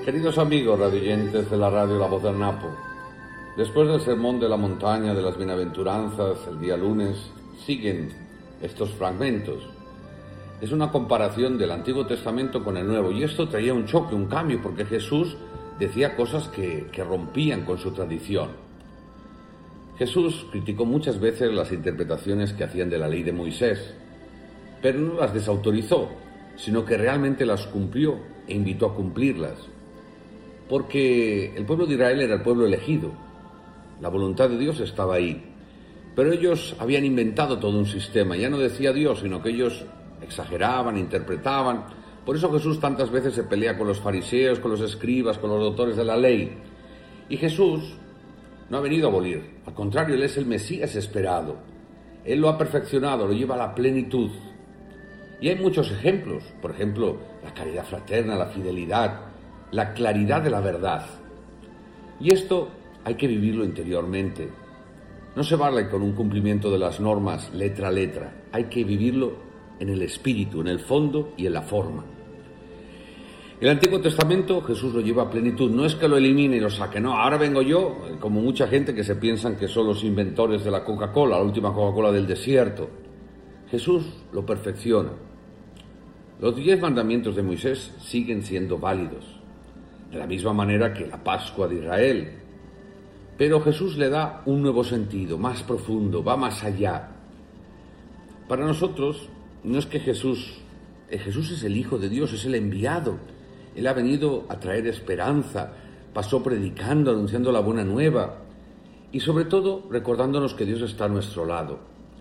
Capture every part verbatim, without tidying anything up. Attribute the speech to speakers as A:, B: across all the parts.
A: Queridos amigos radioyentes de la radio La Voz del Napo, después del sermón de la montaña de las bienaventuranzas el día lunes, siguen estos fragmentos. Es una comparación del Antiguo Testamento con el Nuevo, y esto traía un choque, un cambio, porque Jesús decía cosas que, que rompían con su tradición. Jesús criticó muchas veces las interpretaciones que hacían de la ley de Moisés, pero no las desautorizó, sino que realmente las cumplió e invitó a cumplirlas. Porque el pueblo de Israel era el pueblo elegido, la voluntad de Dios estaba ahí, pero ellos habían inventado todo un sistema, ya no decía Dios, sino que ellos exageraban, interpretaban. Por eso Jesús tantas veces se pelea con los fariseos, con los escribas, con los doctores de la ley. Y Jesús no ha venido a abolir, al contrario, Él es el Mesías esperado. Él lo ha perfeccionado, lo lleva a la plenitud. Y hay muchos ejemplos, por ejemplo, la caridad fraterna, la fidelidad, la claridad de la verdad. Y esto hay que vivirlo interiormente. No se vale con un cumplimiento de las normas letra a letra, hay que vivirlo en el espíritu, en el fondo y en la forma. El Antiguo Testamento Jesús lo lleva a plenitud, no es que lo elimine y lo saque, no, ahora vengo yo, como mucha gente que se piensan que son los inventores de la Coca-Cola, la última Coca-Cola del desierto. Jesús lo perfecciona. Los diez mandamientos de Moisés siguen siendo válidos, de la misma manera que la Pascua de Israel. Pero Jesús le da un nuevo sentido, más profundo, va más allá. Para nosotros, no es que Jesús, Jesús es el Hijo de Dios, es el enviado. Él ha venido a traer esperanza, pasó predicando, anunciando la buena nueva y sobre todo recordándonos que Dios está a nuestro lado.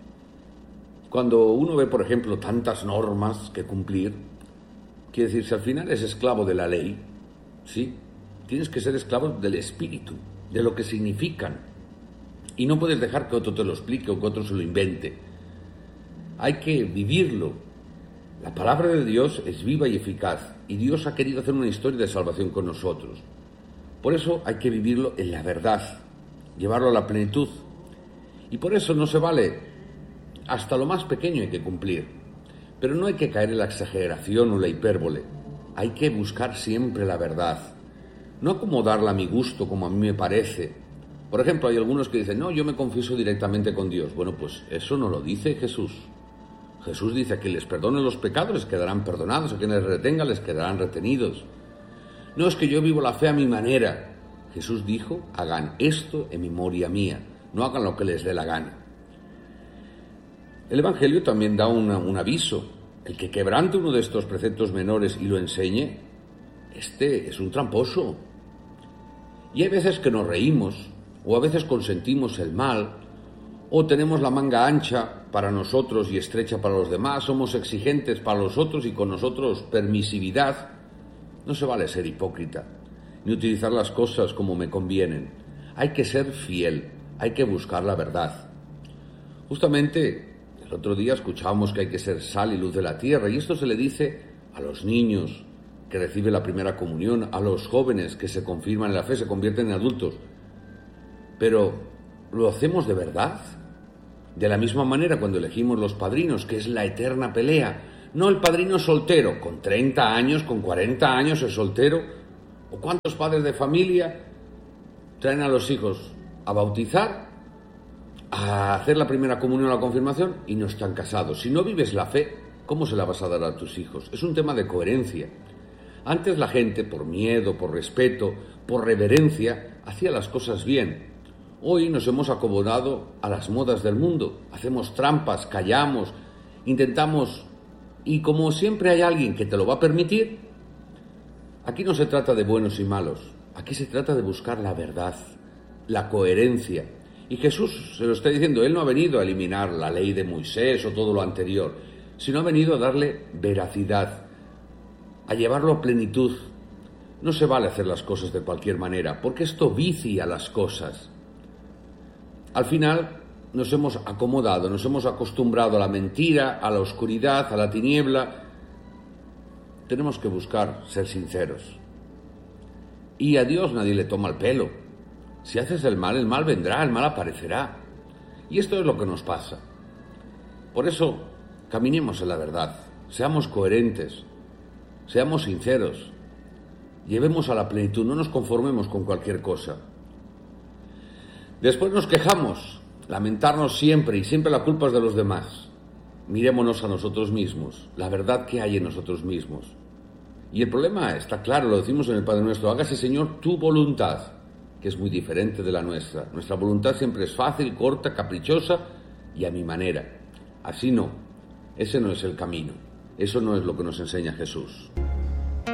A: Cuando uno ve, por ejemplo, tantas normas que cumplir, quiere decir, si al final es esclavo de la ley, ¿sí? Tienes que ser esclavo del espíritu, de lo que significan. Y no puedes dejar que otro te lo explique o que otro se lo invente. Hay que vivirlo. La palabra de Dios es viva y eficaz, y Dios ha querido hacer una historia de salvación con nosotros. Por eso hay que vivirlo en la verdad, llevarlo a la plenitud. Y por eso no se vale, hasta lo más pequeño hay que cumplir. Pero no hay que caer en la exageración o la hipérbole. Hay que buscar siempre la verdad, no acomodarla a mi gusto como a mí me parece. Por ejemplo, hay algunos que dicen, no, yo me confieso directamente con Dios. Bueno, pues eso no lo dice Jesús. Jesús dice que les perdonen los pecados, les quedarán perdonados, a quienes retengan, les quedarán retenidos. No es que yo vivo la fe a mi manera. Jesús dijo, hagan esto en memoria mía, no hagan lo que les dé la gana. El Evangelio también da una, un aviso. El que quebrante uno de estos preceptos menores y lo enseñe, este es un tramposo. Y hay veces que nos reímos, o a veces consentimos el mal, o tenemos la manga ancha para nosotros y estrecha para los demás, somos exigentes para los otros y con nosotros permisividad. No se vale ser hipócrita, ni utilizar las cosas como me convienen. Hay que ser fiel, hay que buscar la verdad. Justamente el otro día escuchábamos que hay que ser sal y luz de la tierra, y esto se le dice a los niños que reciben la primera comunión, a los jóvenes que se confirman en la fe, se convierten en adultos. Pero, ¿lo hacemos de verdad? De la misma manera cuando elegimos los padrinos, que es la eterna pelea. No el padrino soltero, con treinta años, con cuarenta años es soltero. ¿O cuántos padres de familia traen a los hijos a bautizar, a hacer la primera comunión o la confirmación y no están casados? Si no vives la fe, ¿cómo se la vas a dar a tus hijos? Es un tema de coherencia. Antes la gente, por miedo, por respeto, por reverencia, hacía las cosas bien. Hoy nos hemos acomodado a las modas del mundo, hacemos trampas, callamos, intentamos, y como siempre hay alguien que te lo va a permitir, aquí no se trata de buenos y malos, aquí se trata de buscar la verdad, la coherencia. Y Jesús se lo está diciendo, Él no ha venido a eliminar la ley de Moisés o todo lo anterior, sino ha venido a darle veracidad, a llevarlo a plenitud. No se vale hacer las cosas de cualquier manera, porque esto vicia las cosas. Al final nos hemos acomodado, nos hemos acostumbrado a la mentira, a la oscuridad, a la tiniebla. Tenemos que buscar ser sinceros. Y a Dios nadie le toma el pelo. Si haces el mal, el mal vendrá, el mal aparecerá. Y esto es lo que nos pasa. Por eso, caminemos en la verdad, seamos coherentes, seamos sinceros. Llevemos a la plenitud, no nos conformemos con cualquier cosa. Después nos quejamos, lamentarnos siempre y siempre la culpa es de los demás. Mirémonos a nosotros mismos, la verdad que hay en nosotros mismos. Y el problema está claro, lo decimos en el Padre Nuestro, hágase Señor tu voluntad, que es muy diferente de la nuestra. Nuestra voluntad siempre es fácil, corta, caprichosa y a mi manera. Así no, ese no es el camino, eso no es lo que nos enseña Jesús.